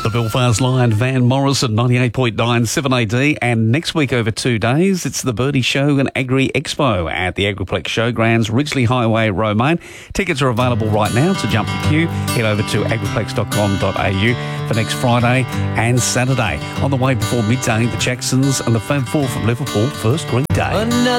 The Belfast Lion, Van Morrison, 98.9 7AD, and next week over 2 days, it's the Birdie Show and Agri Expo at the Agriplex Showgrounds, Ridgely Highway, Romaine. Tickets are available right now to jump the queue. Head over to agriplex.com.au for next Friday and Saturday. On the way before midday, the Jacksons and the Fab Four from Liverpool, first Green Day.